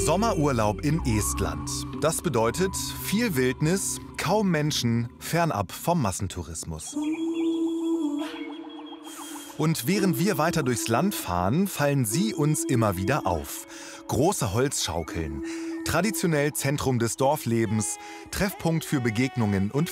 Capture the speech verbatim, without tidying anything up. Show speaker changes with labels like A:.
A: Sommerurlaub in Estland. Das bedeutet viel Wildnis, kaum Menschen, fernab vom Massentourismus. Und während wir weiter durchs Land fahren, fallen sie uns immer wieder auf. Große Holzschaukeln, traditionell Zentrum des Dorflebens, Treffpunkt für Begegnungen und